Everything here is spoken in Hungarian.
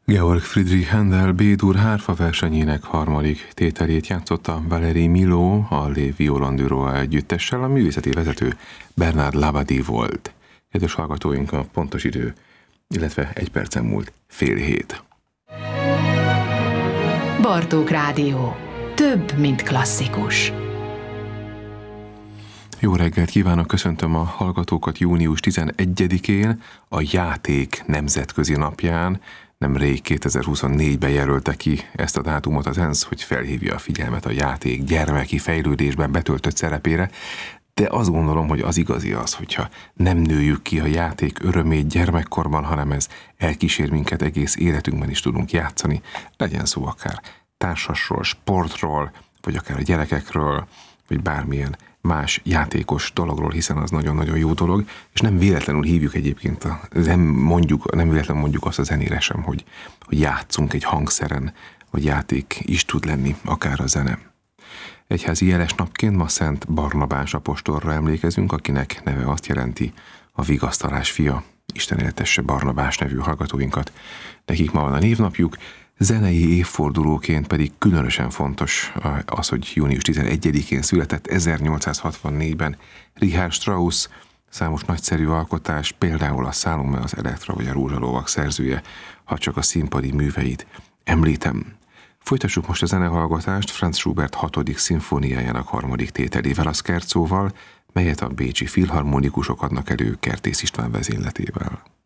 Georg Friedrich Händel B-dur hárfa versenyének harmadik tételét játszotta Valéry Milhaud a Les Violons du Roi együttessel, a művészeti vezető Bernard Labadie volt. Kedves hallgatóink, a pontos idő, illetve 1 percen múlt 6:30. Bartók Rádió. Több, mint klasszikus. Jó reggelt kívánok, köszöntöm a hallgatókat június 11-én, a játék nemzetközi napján. Nemrég 2024-ben jelölte ki ezt a dátumot az ENSZ, hogy felhívja a figyelmet a játék gyermeki fejlődésben betöltött szerepére, de azt gondolom, hogy az igazi az, hogyha nem nőjük ki a játék örömét gyermekkorban, hanem ez elkísér minket, egész életünkben is tudunk játszani, legyen szó akár társasról, sportról, vagy akár a gyerekekről, vagy bármilyen más játékos dologról, hiszen az nagyon-nagyon jó dolog, és nem véletlenül hívjuk egyébként, nem véletlenül mondjuk azt a zenére sem, hogy játszunk egy hangszeren, vagy játék is tud lenni, akár a zene. Egyházi jeles napként ma Szent Barnabás apostolra emlékezünk, akinek neve azt jelenti, a vigasztalás fia. Isten éltesse Barnabás nevű hallgatóinkat. Nekik ma van a névnapjuk, zenei évfordulóként pedig különösen fontos az, hogy június 11-én született 1864-ben Richard Strauss, számos nagyszerű alkotás, például a Salome, az Elektra vagy a Rózsalovag szerzője, ha csak a színpadi műveit említem. Folytassuk most a zenehallgatást Franz Schubert 6. szimfóniájának 3. tételével, a Scherzóval, melyet a bécsi filharmonikusok adnak elő Kertész István vezényletével.